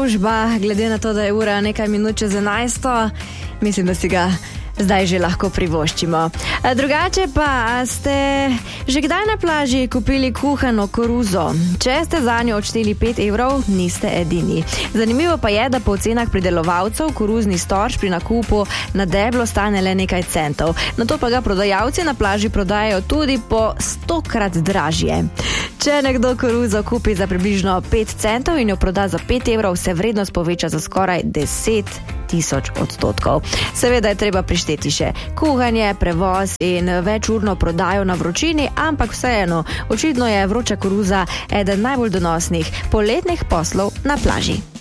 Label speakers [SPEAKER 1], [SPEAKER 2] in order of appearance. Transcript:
[SPEAKER 1] naložba, glede na to, da je ura nekaj minut čez 11, mislim, da si ga zdaj že lahko privoščimo. Drugače pa, ste že kdaj na plaži kupili kuhano koruzo? Če ste zanjo odšteli 5 evrov, niste edini. Zanimivo pa je, da po ocenah pridelovalcev koruzni storč pri nakupu na deblo stane le nekaj centov. Nato pa ga prodajalci na plaži prodajajo tudi po 100-krat dražje. Če nekdo koruzo kupi za približno 5 centov in jo proda za 5 evrov, se vrednost poveča za skoraj 10,000%. Seveda je treba prišteti še kuhanje, prevoz in večurno prodajo na vročini, ampak vseeno, očitno je vroča koruza eden najbolj donosnih poletnih poslov na plaži.